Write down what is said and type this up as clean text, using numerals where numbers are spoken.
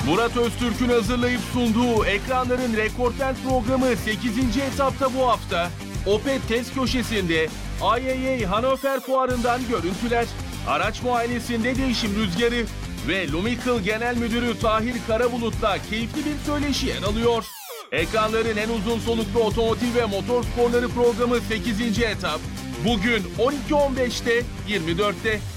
Murat Öztürk'ün hazırlayıp sunduğu ekranların rekortmen programı 8. etapta bu hafta Opet test köşesinde IAA Hannover Fuarı'ndan görüntüler, araç muayenesinde değişim rüzgarı ve Lumical Genel Müdürü Tahir Karabulut'la keyifli bir söyleşi yer alıyor. Ekranların en uzun soluklu otomotiv ve motor sporları programı 8. etap bugün 12.15'te 24'te